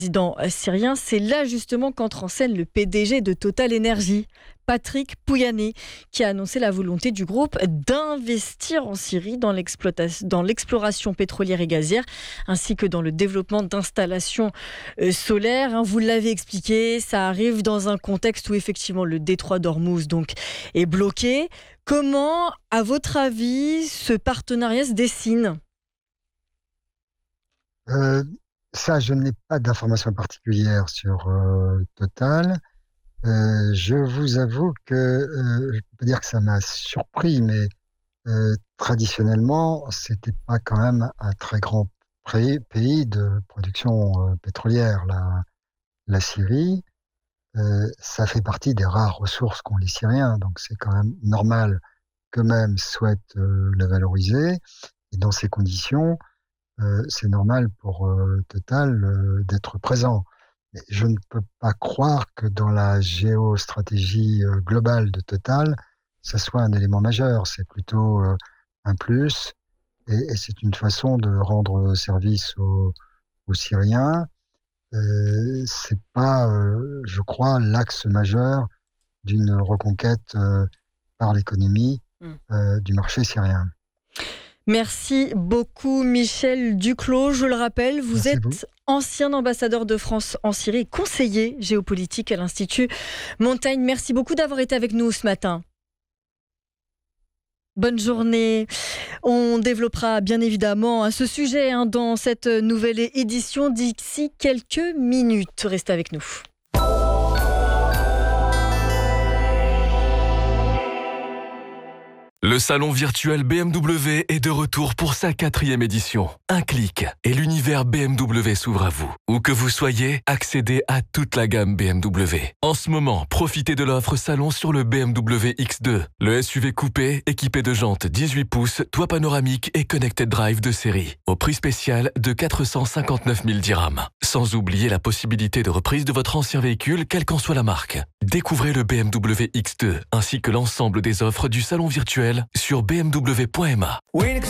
Président syrien, c'est là justement qu'entre en scène le PDG de Total Energy, Patrick Pouyanné, qui a annoncé la volonté du groupe d'investir en Syrie dans l'exploration pétrolière et gazière, ainsi que dans le développement d'installations solaires. Vous l'avez expliqué, ça arrive dans un contexte où effectivement le détroit d'Ormuz donc est bloqué. Comment, à votre avis, ce partenariat se dessine ? Ça, je n'ai pas d'informations particulières sur Total. Je vous avoue que je peux pas dire que ça m'a surpris, mais traditionnellement, c'était pas quand même un très grand pays de production pétrolière, la Syrie. Ça fait partie des rares ressources qu'ont les Syriens, donc c'est quand même normal qu'eux-mêmes souhaitent la valoriser. Et dans ces conditions, c'est normal pour Total d'être présent. Mais je ne peux pas croire que dans la géostratégie globale de Total, ça soit un élément majeur. C'est plutôt un plus et c'est une façon de rendre service aux Syriens. C'est pas, je crois, l'axe majeur d'une reconquête par l'économie du marché syrien. Merci beaucoup Michel Duclos. Je le rappelle, vous êtes ancien ambassadeur de France en Syrie et conseiller géopolitique à l'Institut Montaigne. Merci beaucoup d'avoir été avec nous ce matin. Bonne journée. On développera bien évidemment ce sujet dans cette nouvelle édition d'ici quelques minutes. Restez avec nous. Le salon virtuel BMW est de retour pour sa 4e édition. Un clic et l'univers BMW s'ouvre à vous. Où que vous soyez, accédez à toute la gamme BMW. En ce moment, profitez de l'offre salon sur le BMW X2, le SUV coupé équipé de jantes 18 pouces, toit panoramique et connected drive de série, au prix spécial de 459 000 dirhams. Sans oublier la possibilité de reprise de votre ancien véhicule, quelle qu'en soit la marque. Découvrez le BMW X2 ainsi que l'ensemble des offres du salon virtuel sur bmw.ma.